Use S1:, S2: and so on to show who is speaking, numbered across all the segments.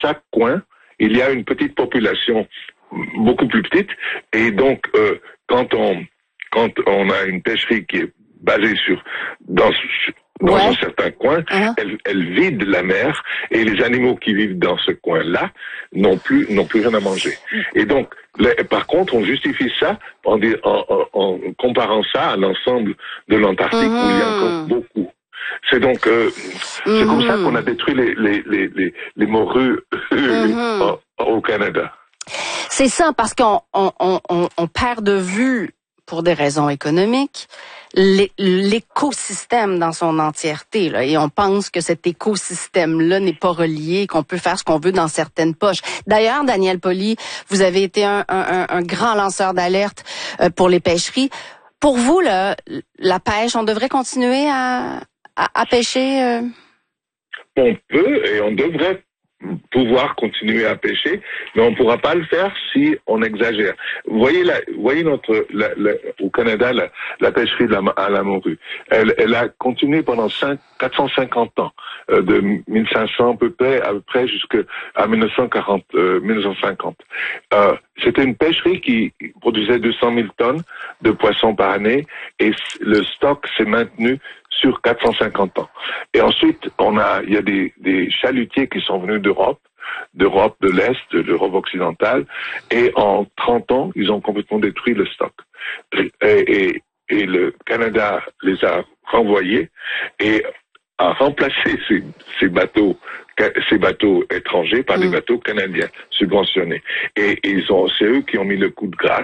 S1: chaque coin, il y a une petite population beaucoup plus petite, et donc quand on a une pêcherie qui est basée dans un certain coin, elle vide la mer, et les animaux qui vivent dans ce coin-là n'ont plus rien à manger. Et donc, par contre, on justifie ça en comparant ça à l'ensemble de l'Antarctique où il y a encore beaucoup. C'est donc c'est comme ça qu'on a détruit les morues au Canada.
S2: C'est ça, parce qu'on perd de vue, pour des raisons économiques, l'écosystème dans son entièreté, là, et on pense que cet écosystème-là n'est pas relié, qu'on peut faire ce qu'on veut dans certaines poches. D'ailleurs, Daniel Pauly, vous avez été un grand lanceur d'alerte pour les pêcheries. Pour vous, là, la pêche, on devrait continuer à pêcher?
S1: On peut et on devrait pouvoir continuer à pêcher, mais on ne pourra pas le faire si on exagère. Vous voyez au Canada, la pêcherie à la morue. Elle a continué pendant 450 ans, de 1500 à peu près jusqu'à 1950. C'était une pêcherie qui produisait 200 000 tonnes de poissons par année, et le stock s'est maintenu sur 450 ans. Et ensuite, il y a des chalutiers qui sont venus d'Europe de l'Est, de l'Europe occidentale, et en 30 ans, ils ont complètement détruit le stock. Et le Canada les a renvoyés et a remplacé ces bateaux étrangers par des bateaux canadiens subventionnés. Et c'est eux qui ont mis le coup de grâce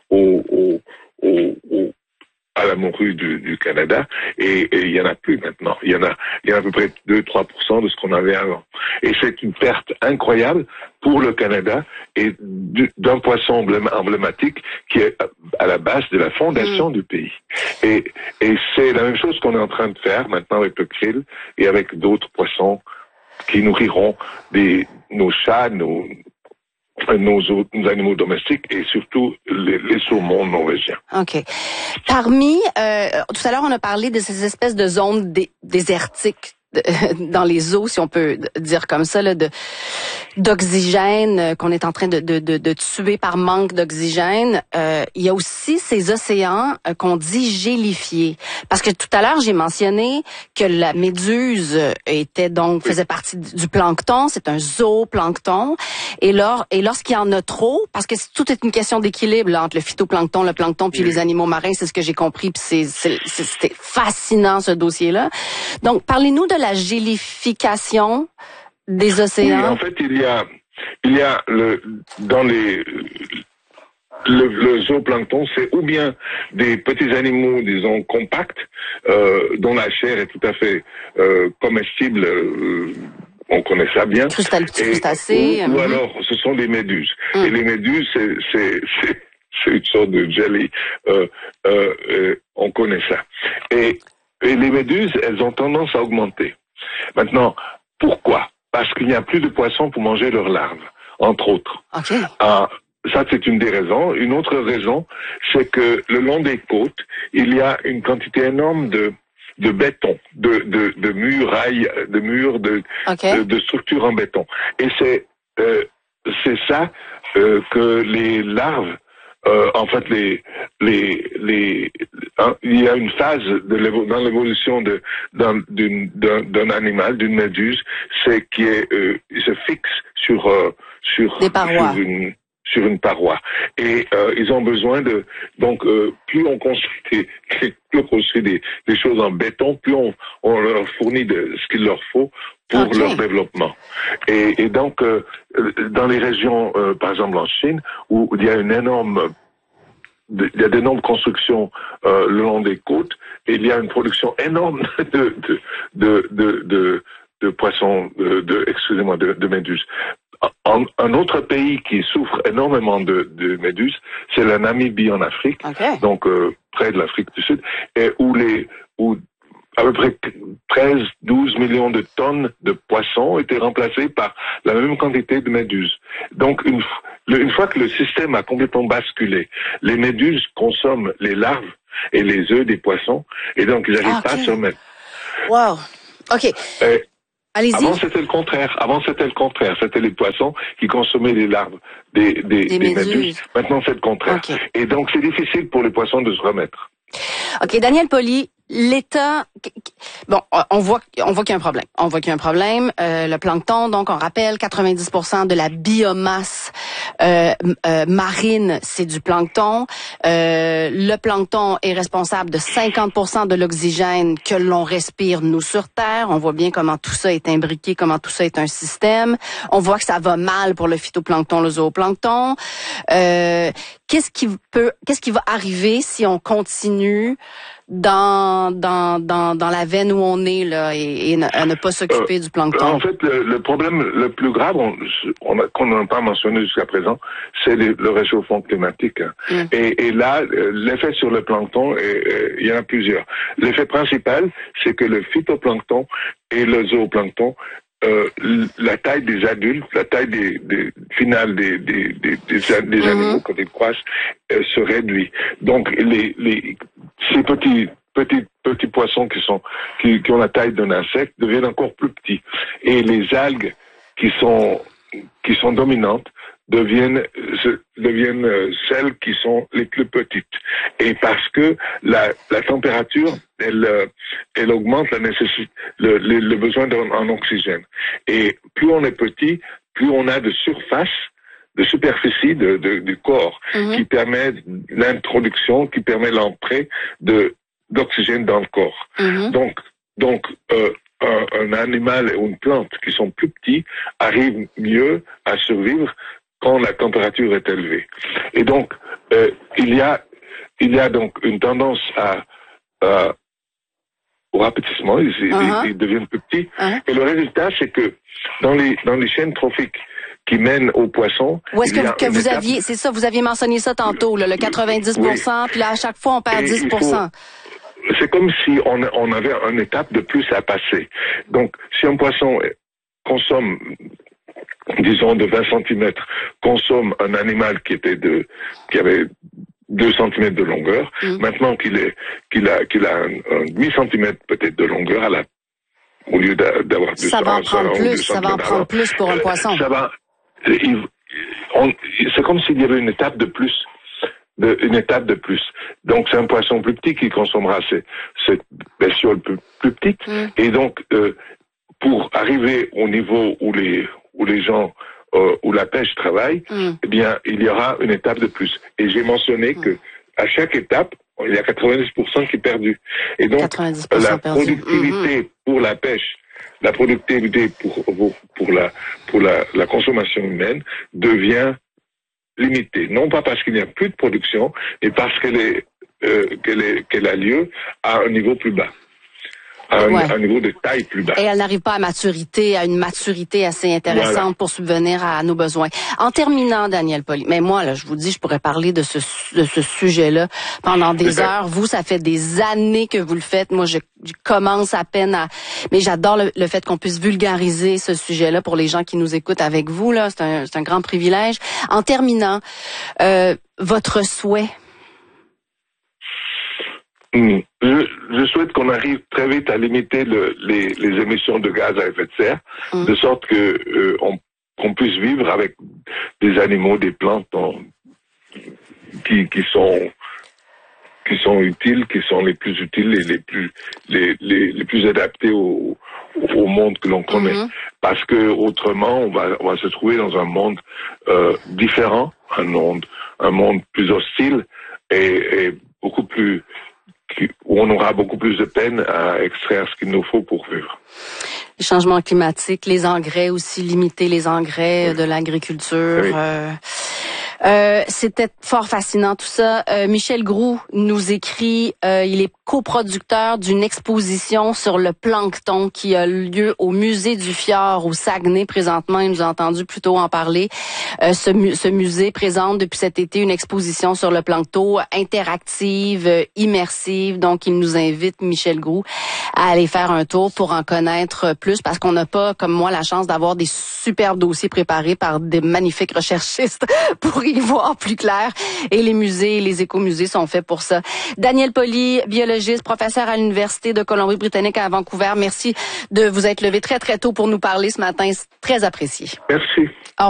S1: à la morue du Canada, et il y en a plus maintenant. Il y en a à peu près 2-3% de ce qu'on avait avant. Et c'est une perte incroyable pour le Canada, et d'un poisson emblématique qui est à la base de la fondation du pays. Et c'est la même chose qu'on est en train de faire maintenant avec le krill et avec d'autres poissons qui nourriront nos chats, nos animaux domestiques, et surtout les saumons norvégiens.
S2: OK. Parmi, tout à l'heure, on a parlé de ces espèces de zones désertiques dans les eaux, si on peut dire comme ça, là, d'oxygène qu'on est en train de tuer par manque d'oxygène. Il y a aussi ces océans qu'on dit gélifiés. Parce que tout à l'heure, j'ai mentionné que la méduse faisait partie du plancton. C'est un zooplancton. Et lorsqu'il y en a trop, parce que tout est une question d'équilibre là, entre le phytoplancton, le plancton, puis les animaux marins, c'est ce que j'ai compris, puis c'était fascinant ce dossier-là. Donc, parlez-nous de la gélification des océans.
S1: Oui, en fait, il y a le zooplancton, c'est ou bien des petits animaux, disons, compacts, dont la chair est tout à fait comestible, on connaît ça bien.
S2: Crustacés.
S1: Ou alors, ce sont des méduses. Et les méduses, c'est une sorte de jelly. On connaît ça. Et les méduses, elles ont tendance à augmenter. Maintenant, pourquoi? Parce qu'il n'y a plus de poissons pour manger leurs larves, entre autres.
S2: Okay.
S1: Ça, c'est une des raisons. Une autre raison, c'est que le long des côtes, il y a une quantité énorme de béton, de murailles, de murs, de structures en béton. Et c'est ça que les larves, en fait, il y a une phase dans l'évolution d'un animal, d'une méduse, c'est il se fixe sur
S2: des parois.
S1: Sur une paroi. Et ils ont besoin plus on construit des choses en béton, plus on leur fournit ce qu'il leur faut pour leur développement. Et donc, dans les régions, par exemple en Chine, où il y a il y a d'énormes constructions le long des côtes, et il y a une production énorme de poissons, de méduses. Un autre pays qui souffre énormément de méduses, c'est la Namibie en Afrique, donc près de l'Afrique du Sud, et où à peu près 13-12 millions de tonnes de poissons étaient remplacés par la même quantité de méduses. Donc une fois que le système a complètement basculé, les méduses consomment les larves et les œufs des poissons, et donc ils n'arrivent pas à se remettre.
S2: Wow. OK. Allez-y.
S1: Avant, c'était le contraire. C'était les poissons qui consommaient les larves des méduses. Maintenant, c'est le contraire.
S2: Okay.
S1: Et donc, c'est difficile pour les poissons de se remettre.
S2: OK, Daniel Pauly, l'État, bon, on voit qu'il y a un problème. Le plancton, donc, on rappelle, 90% de la biomasse marine, c'est du plancton. Le plancton est responsable de 50% de l'oxygène que l'on respire, nous, sur Terre. On voit bien comment tout ça est imbriqué, comment tout ça est un système. On voit que ça va mal pour le phytoplancton, le zooplancton. Qu'est-ce qui va arriver si on continue dans la veine où on est là et à ne pas s'occuper du plancton?
S1: En fait, le problème le plus grave, qu'on n'a pas mentionné jusqu'à présent, c'est le réchauffement climatique. Et là, l'effet sur le plancton, il y en a plusieurs. L'effet principal, c'est que le phytoplancton et le zooplancton, la taille des adultes, la taille finale des animaux quand ils croissent se réduit. Donc ces petits poissons qui ont la taille d'un insecte deviennent encore plus petits. Et les algues qui sont dominantes deviennent celles qui sont les plus petites. Et parce que la température, elle augmente la nécessité, le besoin en oxygène. Et plus on est petit, plus on a de superficie du corps qui permet l'introduction, qui permet l'entrée d'oxygène dans le corps. Donc un animal ou une plante qui sont plus petits arrivent mieux à survivre quand la température est élevée. Et donc il y a donc une tendance au rapetissement, ils deviennent plus petits. Et le résultat, c'est que dans les chaînes trophiques qui mènent aux poissons.
S2: Où est-ce que vous aviez, c'est ça, vous aviez mentionné ça tantôt, le 90%, puis là, à chaque fois, on perd 10%.
S1: C'est comme si on avait une étape de plus à passer. Donc, si un poisson consomme, disons, de 20 cm, consomme un animal qui avait 2 cm de longueur, maintenant qu'il a un demi-centimètre peut-être de longueur au lieu d'avoir 2 cm.
S2: Ça va en prendre plus pour un poisson.
S1: C'est comme s'il y avait une étape de plus. Donc c'est un poisson plus petit qui consommera cette bestiole plus petite. Et donc pour arriver au niveau où les gens où la pêche travaille, eh bien il y aura une étape de plus. Et j'ai mentionné que à chaque étape il y a 90% qui est perdu. Et donc la productivité pour la pêche, la productivité pour la consommation humaine devient limitée. Non pas parce qu'il n'y a plus de production, mais parce qu'elle a lieu à un niveau plus bas. À un niveau de taille plus bas.
S2: Et elle n'arrive pas à une maturité assez intéressante pour subvenir à nos besoins. En terminant, Daniel Pauly, mais moi, là, je vous dis, je pourrais parler de ce sujet-là pendant des heures. Vous, ça fait des années que vous le faites. Moi, je commence à peine mais j'adore le fait qu'on puisse vulgariser ce sujet-là pour les gens qui nous écoutent avec vous, là. C'est un grand privilège. En terminant, votre souhait?
S1: Je souhaite qu'on arrive très vite à limiter les émissions de gaz à effet de serre, de sorte que qu'on puisse vivre avec des animaux, des plantes qui sont utiles, qui sont les plus utiles et les plus adaptés au monde que l'on connaît. Parce que autrement, on va se trouver dans un monde différent, un monde plus hostile et beaucoup plus où on aura beaucoup plus de peine à extraire ce qu'il nous faut pour vivre.
S2: Les changements climatiques, les engrais aussi, limiter les engrais de l'agriculture. C'était fort fascinant tout ça. Michel Groux nous écrit, il est coproducteur d'une exposition sur le plancton qui a lieu au musée du Fjord au Saguenay présentement. Il nous a entendu plutôt en parler. Ce musée présente depuis cet été une exposition sur le plancton interactive, immersive. Donc, il nous invite, Michel Groux, à aller faire un tour pour en connaître plus parce qu'on n'a pas, comme moi, la chance d'avoir des superbes dossiers préparés par des magnifiques recherchistes pour y voir plus clair. Et les musées, les écomusées sont faits pour ça. Daniel Pauly, biologiste biologiste, professeur à l'Université de Colombie-Britannique à Vancouver. Merci de vous être levé très, très tôt pour nous parler ce matin. C'est très apprécié.
S1: Merci.